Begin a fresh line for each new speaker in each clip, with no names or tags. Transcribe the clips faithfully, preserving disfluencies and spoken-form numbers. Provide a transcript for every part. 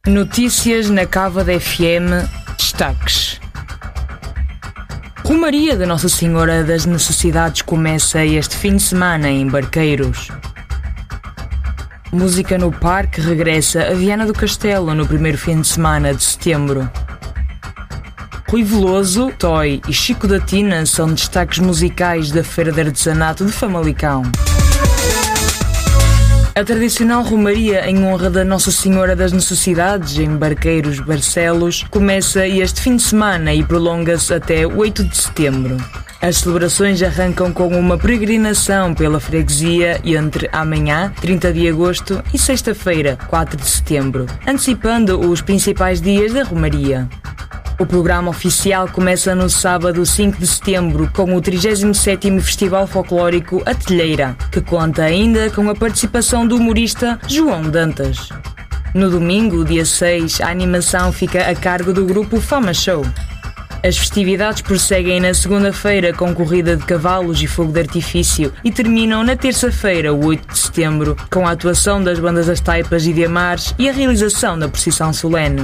Notícias na Cava F M. Destaques. Romaria da Nossa Senhora das Necessidades começa este fim de semana em Barqueiros. Música no Parque regressa a Viana do Castelo no primeiro fim de semana de setembro. Rui Veloso, Toy e Chico da Tina são destaques musicais da Feira de Artesanato de Famalicão. A tradicional romaria em honra da Nossa Senhora das Necessidades, em Barqueiros, Barcelos, começa este fim de semana e prolonga-se até oito de setembro. As celebrações arrancam com uma peregrinação pela freguesia entre amanhã, trinta de agosto, e sexta-feira, quatro de setembro, antecipando os principais dias da romaria. O programa oficial começa no sábado cinco de setembro com o trigésimo sétimo Festival Folclórico A Telheira, que conta ainda com a participação do humorista João Dantas. No domingo, dia seis, a animação fica a cargo do grupo Fama Show. As festividades prosseguem na segunda-feira com corrida de cavalos e fogo de artifício e terminam na terça-feira, oito de setembro, com a atuação das bandas Das Taipas e de Amares e a realização da procissão solene.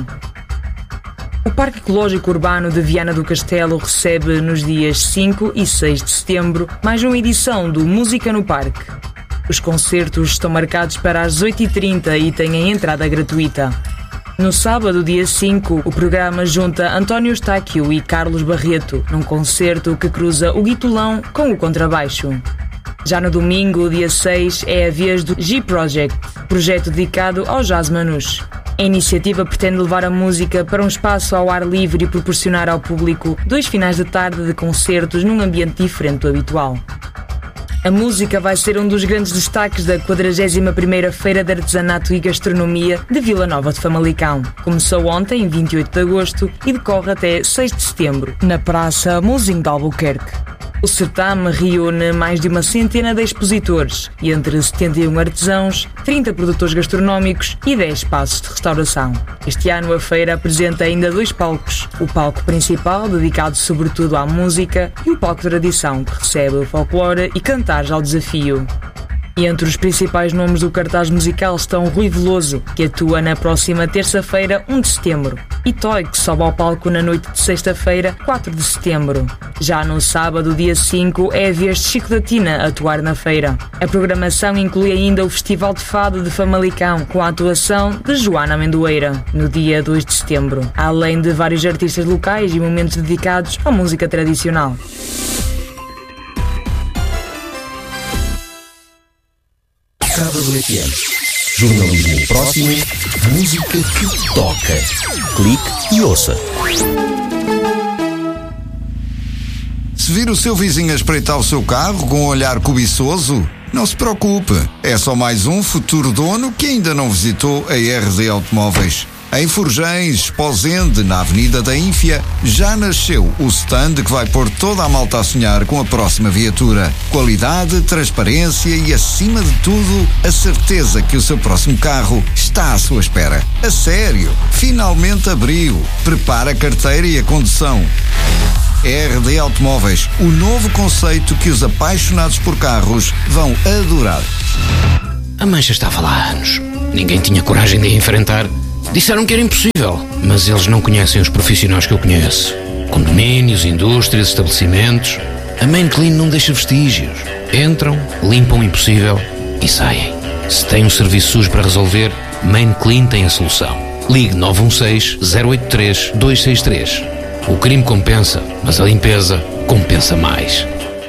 O Parque Ecológico Urbano de Viana do Castelo recebe nos dias cinco e seis de setembro mais uma edição do Música no Parque. Os concertos estão marcados para as oito e trinta e têm entrada gratuita. No sábado, dia cinco, o programa junta António Eustáquio e Carlos Barreto num concerto que cruza o guitolão com o contrabaixo. Já no domingo, dia seis, é a vez do G-Project, projeto dedicado ao jazz manouche. A iniciativa pretende levar a música para um espaço ao ar livre e proporcionar ao público dois finais de tarde de concertos num ambiente diferente do habitual. A música vai ser um dos grandes destaques da quadragésima primeira Feira de Artesanato e Gastronomia de Vila Nova de Famalicão. Começou ontem, vinte e oito de agosto, e decorre até seis de setembro, na Praça Mouzinho de Albuquerque. O certame reúne mais de uma centena de expositores, e entre setenta e um artesãos, trinta produtores gastronómicos e dez espaços de restauração. Este ano a feira apresenta ainda dois palcos, o palco principal, dedicado sobretudo à música, e o palco de tradição, que recebe o folclore e cantares ao desafio. E entre os principais nomes do cartaz musical estão Rui Veloso, que atua na próxima terça-feira, um de setembro, e Toy, que sobe ao palco na noite de sexta-feira, quatro de setembro. Já no sábado, dia cinco, é a vez de Chico da Tina atuar na feira. A programação inclui ainda o Festival de Fado de Famalicão, com a atuação de Joana Amendoeira, no dia dois de setembro, além de vários artistas locais e momentos dedicados à música tradicional.
Cava do F M. Jornalismo próximo, música que toca. Clique e ouça.
Se vir o seu vizinho a espreitar o seu carro com um olhar cobiçoso, não se preocupe. É só mais um futuro dono que ainda não visitou a R D Automóveis. Em Forjães, Esposende, na Avenida da Ínfia, já nasceu o stand que vai pôr toda a malta a sonhar com a próxima viatura. Qualidade, transparência e, acima de tudo, a certeza que o seu próximo carro está à sua espera. A sério, finalmente abriu. Prepara a carteira e a condução. R D Automóveis, o novo conceito que os apaixonados por carros vão adorar.
A mancha estava lá há anos. Ninguém tinha coragem de a enfrentar. Disseram que era impossível, mas eles não conhecem os profissionais que eu conheço. Condomínios, indústrias, estabelecimentos. A Main Clean não deixa vestígios. Entram, limpam o impossível e saem. Se tem um serviço sujo para resolver, Main Clean tem a solução. Ligue nove um seis, zero oito três, dois seis três. O crime compensa, mas a limpeza compensa mais.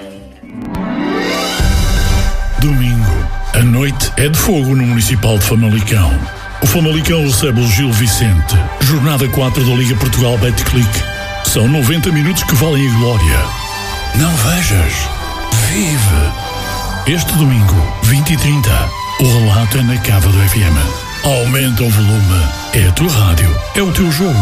Domingo, a noite é de fogo no Municipal de Famalicão. O Famalicão recebe o Gil Vicente. Jornada quatro da Liga Portugal Betclic. São noventa minutos que valem a glória. Não vejas, vive. Este domingo, vinte e trinta, o relato é na Cava do F M. Aumenta o volume. É a tua rádio, é o teu jogo.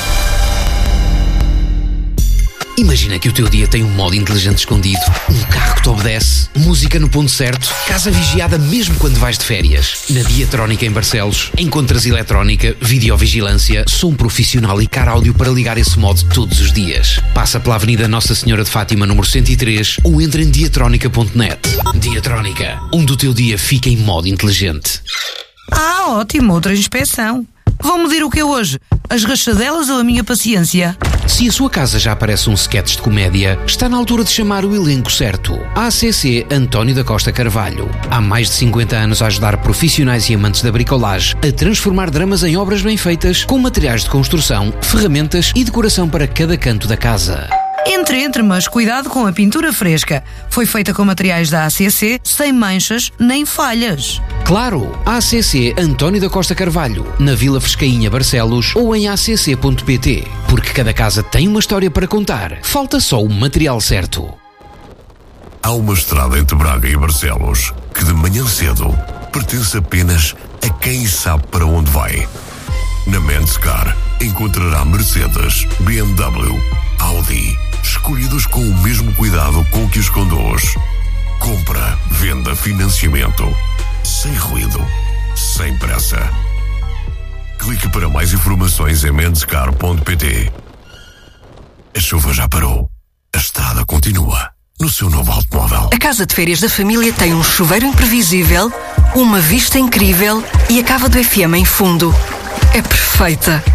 Imagina que o teu dia tem um modo inteligente escondido, um carro que te obedece, música no ponto certo, casa vigiada mesmo quando vais de férias. Na Diatrónica em Barcelos, encontras eletrónica, videovigilância, som profissional e car áudio para ligar esse modo todos os dias. Passa pela Avenida Nossa Senhora de Fátima, número cento e três, ou entra em diatrónica ponto net. Diatrónica, onde o teu dia fica em modo inteligente.
Ah, ótimo, outra inspeção. Vão medir o que é hoje? As rachadelas ou a minha paciência?
Se a sua casa já parece um sketch de comédia, está na altura de chamar o elenco certo. A ACC António da Costa Carvalho. Há mais de cinquenta anos a ajudar profissionais e amantes da bricolagem a transformar dramas em obras bem feitas, com materiais de construção, ferramentas e decoração para cada canto da casa.
Entre, entre, mas cuidado com a pintura fresca. Foi feita com materiais da A C C, sem manchas nem falhas.
Claro, A C C António da Costa Carvalho, na Vila Frescainha, Barcelos, ou em a c c ponto p t. Porque cada casa tem uma história para contar. Falta só o material certo.
Há uma estrada entre Braga e Barcelos que de manhã cedo pertence apenas a quem sabe para onde vai. Na Menscar encontrará Mercedes, B M W, Audi, escolhidos com o mesmo cuidado com que os conduz. Compra, venda, financiamento. Sem ruído, sem pressa. Clique para mais informações em menscar ponto p t. A chuva já parou. A estrada continua. No seu novo automóvel.
A casa de férias da família tem um chuveiro imprevisível, uma vista incrível e a cava do F M em fundo. É perfeita.